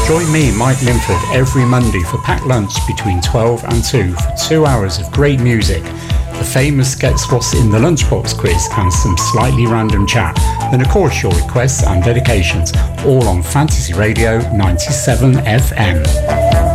Join me, Mike Linford, every Monday for packed lunch between 12 and 2 for 2 hours of great music, the famous Guess What's in the Lunchbox quiz and some slightly random chat. Then of course your requests and dedications, all on Fantasy Radio 97 FM.